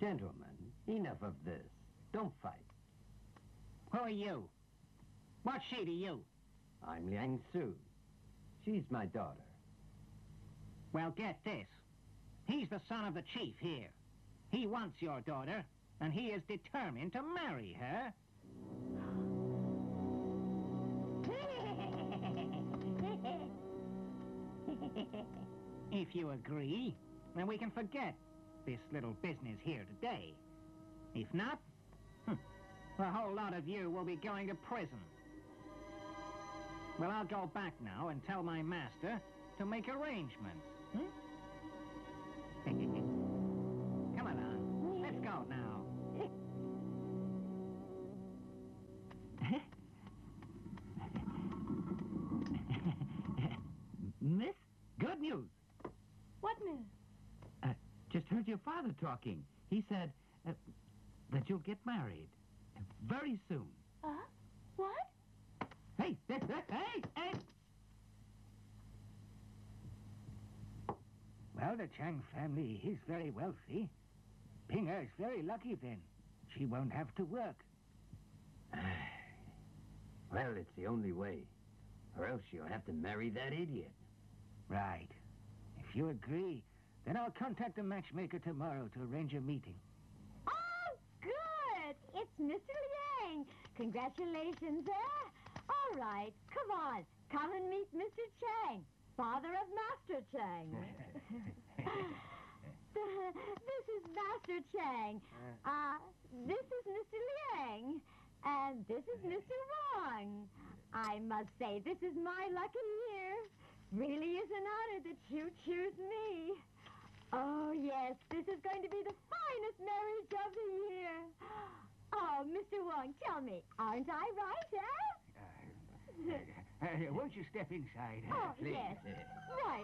Gentlemen, enough of this. Don't fight. Who are you? What's she to you? I'm Liang Su. She's my daughter. Well, get this. He's the son of the chief here. He wants your daughter, and he is determined to marry her. If you agree, then we can forget this little business here today. If not, the whole lot of you will be going to prison. Well, I'll go back now and tell my master to make arrangements. Come along. Let's go now. Miss, good news. What news? Just heard your father talking. He said that you'll get married very soon. What? Hey, hey! Well, the Chang family is very wealthy. Ping Er is very lucky then. She won't have to work. Well, it's the only way. Or else you'll have to marry that idiot. Right. If you agree, then I'll contact the matchmaker tomorrow to arrange a meeting. Oh, good! It's Mr. Liang. Congratulations, eh? All right, come on. Come and meet Mr. Chang, father of Master Chang. This is Master Chang. This is Mr. Liang. And this is Mr. Wong. I must say, this is my lucky year. Really is an honor that you choose me. Oh, yes, this is going to be the finest marriage of the year. Oh, Mr. Wong, tell me, aren't I right, eh? Won't you step inside? Oh, Please. yes. Right.